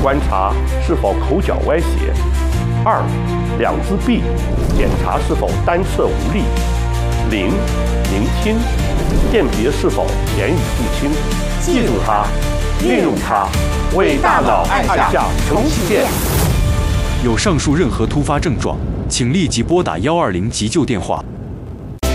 观察是否口角歪斜；2，两只臂，检查是否单侧无力；0，聆听，辨别是否言语不清。记住它，运用它，为大脑按下重启键。 有上述任何突发症状，请立即拨打120急救电话。